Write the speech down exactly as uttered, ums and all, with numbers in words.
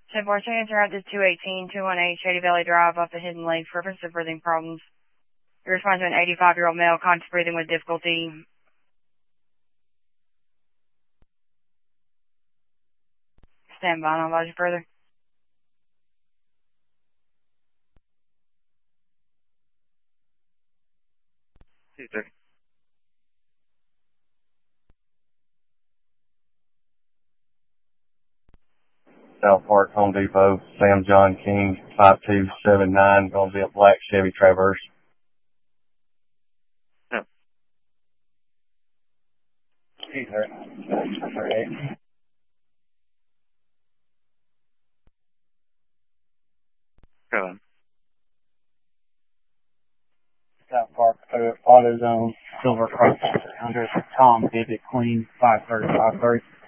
ten four, interrupted two eighteen, two one eight Shady Valley Drive off the Hidden Lake, reference to breathing problems. You respond to an eighty-five-year-old male, conscious breathing with difficulty. Stand by, I'll advise you further. two thirty. South Park, Home Depot, Sam John King, five two seven nine, going to be a black Chevy Traverse. No. two thirty. Go on. South Park, AutoZone, Silver Cross, three hundred, Tom Vivic Queen, five thirty, five thirty.